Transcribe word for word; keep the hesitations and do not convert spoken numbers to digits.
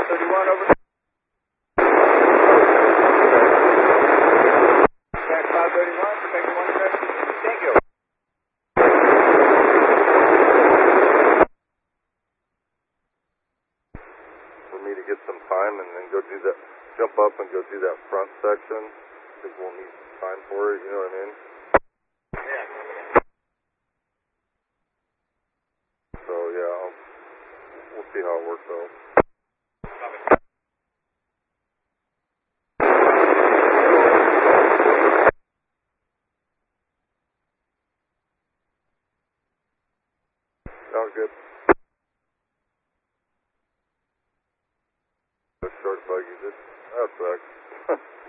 thirty-one, over. Track five thirty-one, protect one track. Thank you. For me to get some time and then go do that, jump up and go do that front section, because we'll need some time for it, you know what I mean? Yeah. So yeah, I'll, we'll see how it works out. Sounds good. Short buggy, just, that sucks.